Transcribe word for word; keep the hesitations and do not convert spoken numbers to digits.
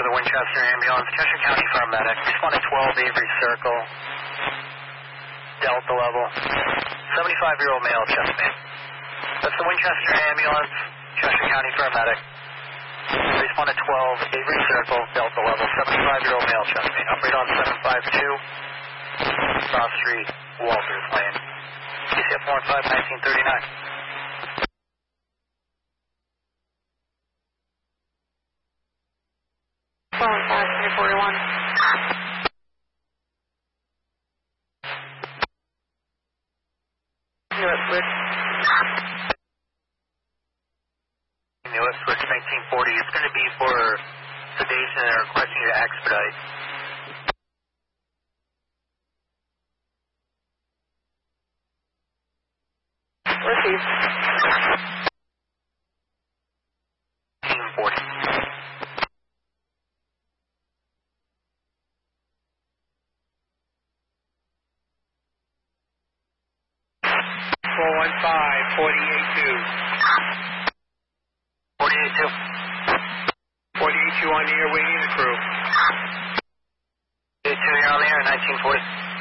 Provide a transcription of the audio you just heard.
the Winchester ambulance, Cheshire County paramedic. Responded twelve Avery Circle, Delta level. seventy-five-year-old male chest pain. That's the Winchester ambulance, Cheshire County paramedic. Responded twelve Avery Circle, Delta level. seventy-five-year-old male chest pain. Operate on seven five two South Street, Walters Lane. C C F one five nineteen thirty-nine. one five three forty-one. Newark Switch. Newark Switch nineteen forty. It's going to be for sedation and requesting you to expedite. Received. nineteen forty. four one five, forty-eight two. forty-eight two. forty-eight two on the air, waiting the crew. forty-eight two, you're on the air, nineteen forty.